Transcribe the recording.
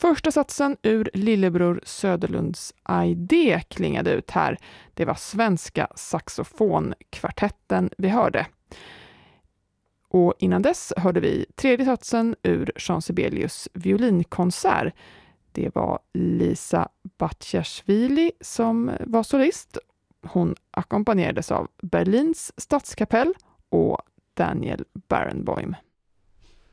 Första satsen ur Lillebror Söderlunds Idé klingade ut här. Det var svenska saxofonkvartetten vi hörde. Och innan dess hörde vi tredje satsen ur Jean Sibelius violinkonsert. Det var Lisa Batjashvili som var solist. Hon ackompanjerades av Berlins stadskapell och Daniel Barenboim.